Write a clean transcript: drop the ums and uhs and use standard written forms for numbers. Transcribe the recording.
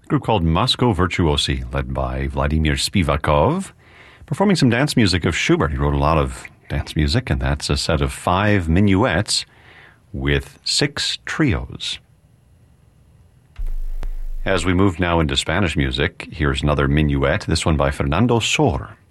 A group called Moscow Virtuosi, led by Vladimir Spivakov, performing some dance music of Schubert. He wrote a lot of dance music, and that's a set of 5 minuets with 6 trios. As we move now into Spanish music, here's another minuet, this one by Fernando Sor.